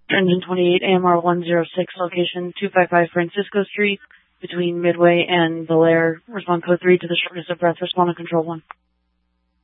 Engine 28 AMR 106, location 255 Francisco Street, between Midway and Bel Air. Respond code 3 to the shortness of breath. Respond to control 1.